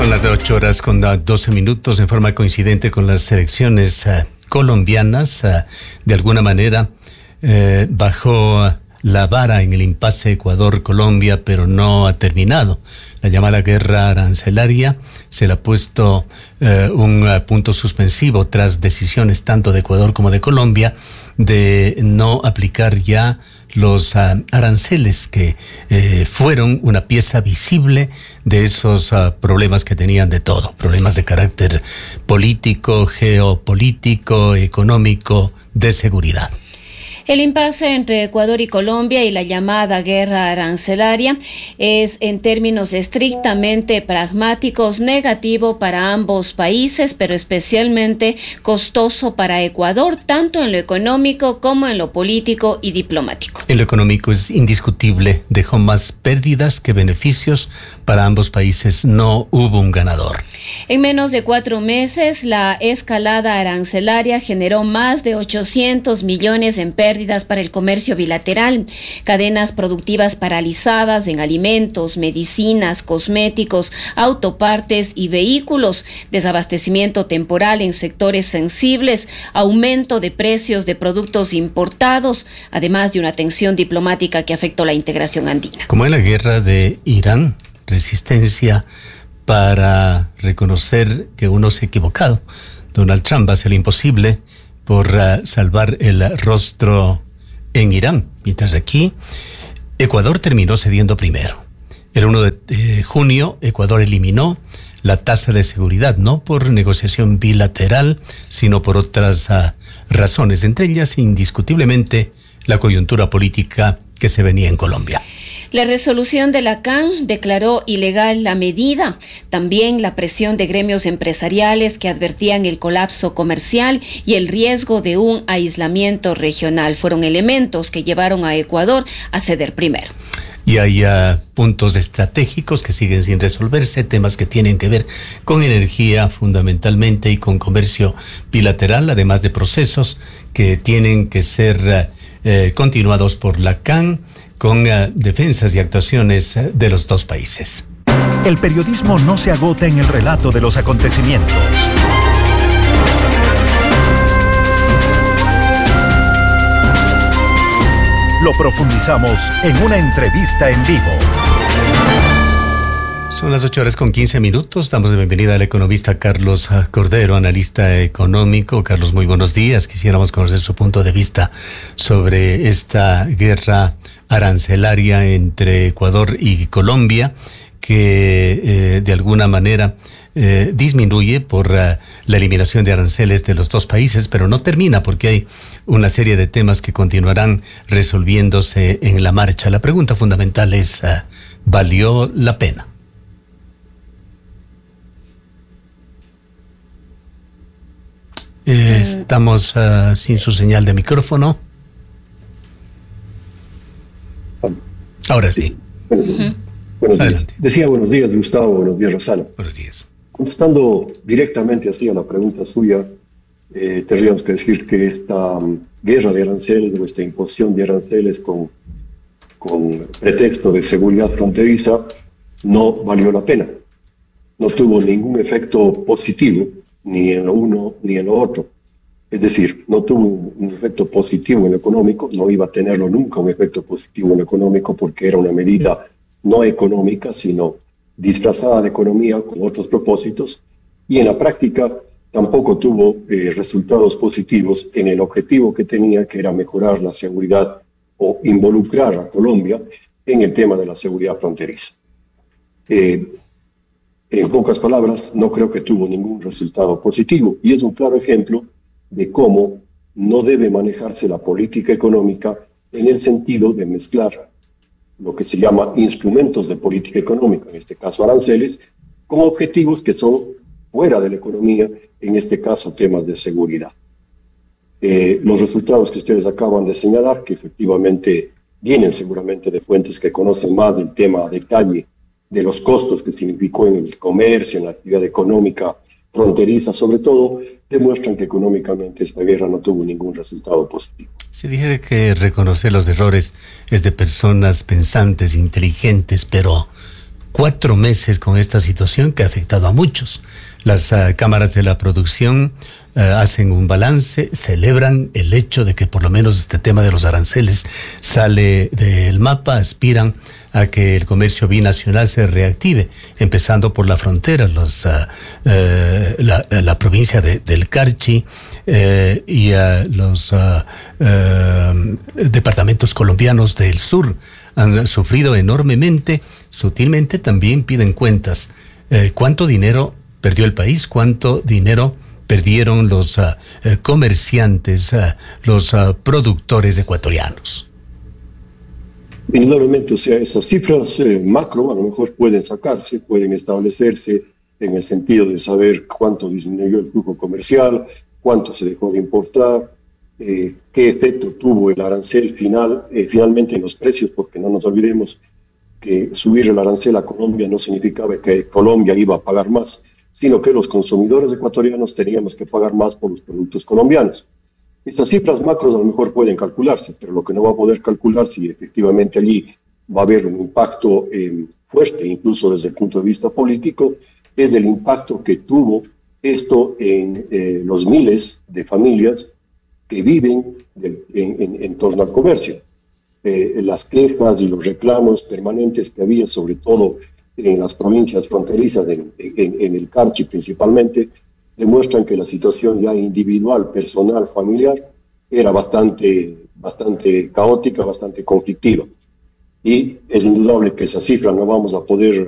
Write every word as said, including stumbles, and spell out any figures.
Son las ocho horas con doce minutos en forma coincidente con las elecciones uh, colombianas. Uh, de alguna manera uh, bajó uh, la vara en el impasse Ecuador-Colombia, pero no ha terminado. La llamada guerra arancelaria se le ha puesto uh, un uh, punto suspensivo tras decisiones tanto de Ecuador como de Colombia de no aplicar ya los uh, aranceles que eh, fueron una pieza visible de esos uh, problemas que tenían de todo, problemas de carácter político, geopolítico, económico, de seguridad. El impasse entre Ecuador y Colombia y la llamada guerra arancelaria es, en términos estrictamente pragmáticos, negativo para ambos países, pero especialmente costoso para Ecuador, tanto en lo económico como en lo político y diplomático. En lo económico es indiscutible, dejó más pérdidas que beneficios para ambos países, no hubo un ganador. En menos de cuatro meses, la escalada arancelaria generó más de ochocientos millones en pérdidas pérdidas para el comercio bilateral, cadenas productivas paralizadas en alimentos, medicinas, cosméticos, autopartes y vehículos, desabastecimiento temporal en sectores sensibles, aumento de precios de productos importados, además de una tensión diplomática que afectó la integración andina. Como en la guerra de Irán, resistencia para reconocer que uno se ha equivocado. Donald Trump hace lo imposible por uh, salvar el rostro en Irán, mientras aquí Ecuador terminó cediendo primero. El primero de eh, junio Ecuador eliminó la tasa de seguridad, no por negociación bilateral, sino por otras uh, razones, entre ellas indiscutiblemente la coyuntura política que se venía en Colombia. La resolución de la C A N declaró ilegal la medida. También la presión de gremios empresariales que advertían el colapso comercial y el riesgo de un aislamiento regional fueron elementos que llevaron a Ecuador a ceder primero. Y hay uh, puntos estratégicos que siguen sin resolverse, temas que tienen que ver con energía fundamentalmente y con comercio bilateral, además de procesos que tienen que ser uh, eh, continuados por la C A N con uh, defensas y actuaciones uh, de los dos países. El periodismo no se agota en el relato de los acontecimientos. Lo profundizamos en una entrevista en vivo. Son las ocho horas con quince minutos. Damos de bienvenida al economista Carlos Cordero, analista económico. Carlos, muy buenos días. Quisiéramos conocer su punto de vista sobre esta guerra arancelaria entre Ecuador y Colombia, que eh, de alguna manera eh, disminuye por uh, la eliminación de aranceles de los dos países, pero no termina porque hay una serie de temas que continuarán resolviéndose en la marcha. La pregunta fundamental es, uh, ¿valió la pena? Eh, estamos uh, sin su señal de micrófono. Ahora sí. Buenos días. Buenos días. Decía buenos días, Gustavo, buenos días, Rosana. Buenos días. Contestando directamente así a la pregunta suya, eh, tendríamos que decir que esta um, guerra de aranceles o esta imposición de aranceles con, con pretexto de seguridad fronteriza no valió la pena. No tuvo ningún efecto positivo, ni en lo uno ni en lo otro. Es decir, no tuvo un efecto positivo en lo económico, no iba a tenerlo nunca un efecto positivo en lo económico porque era una medida no económica, sino disfrazada de economía con otros propósitos, y en la práctica tampoco tuvo eh, resultados positivos en el objetivo que tenía, que era mejorar la seguridad o involucrar a Colombia en el tema de la seguridad fronteriza. Eh, en pocas palabras, no creo que tuvo ningún resultado positivo, y es un claro ejemplo de cómo no debe manejarse la política económica en el sentido de mezclar lo que se llama instrumentos de política económica, en este caso aranceles, con objetivos que son fuera de la economía, en este caso temas de seguridad. Eh, los resultados que ustedes acaban de señalar, que efectivamente vienen seguramente de fuentes que conocen más del tema a detalle, de los costos que significó en el comercio, en la actividad económica fronteriza, sobre todo, demuestran que económicamente esta guerra no tuvo ningún resultado positivo. Se dice que reconocer los errores es de personas pensantes, inteligentes, pero cuatro meses con esta situación que ha afectado a muchos. Las uh, cámaras de la producción uh, hacen un balance, celebran el hecho de que por lo menos este tema de los aranceles sale del mapa, aspiran a que el comercio binacional se reactive, empezando por la frontera, los, uh, uh, la, la provincia de, del Carchi uh, y uh, los uh, uh, departamentos colombianos del sur han sufrido enormemente. Sutilmente también piden cuentas. Uh, ¿Cuánto dinero perdió el país? ¿Cuánto dinero perdieron los uh, uh, comerciantes, uh, los uh, productores ecuatorianos? Indudablemente, o sea, esas cifras eh, macro a lo mejor pueden sacarse, pueden establecerse en el sentido de saber cuánto disminuyó el flujo comercial, cuánto se dejó de importar, eh, qué efecto tuvo el arancel final, eh, finalmente en los precios, porque no nos olvidemos que subir el arancel a Colombia no significaba que Colombia iba a pagar más, sino que los consumidores ecuatorianos teníamos que pagar más por los productos colombianos. Estas cifras macros a lo mejor pueden calcularse, pero lo que no va a poder calcular si efectivamente allí va a haber un impacto eh, fuerte, incluso desde el punto de vista político, es el impacto que tuvo esto en eh, los miles de familias que viven de, en, en, en torno al comercio. Eh, las quejas y los reclamos permanentes que había, sobre todo en las provincias fronterizas, en, en, en el Carchi principalmente, demuestran que la situación ya individual, personal, familiar, era bastante, bastante caótica, bastante conflictiva. Y es indudable que esa cifra no vamos a poder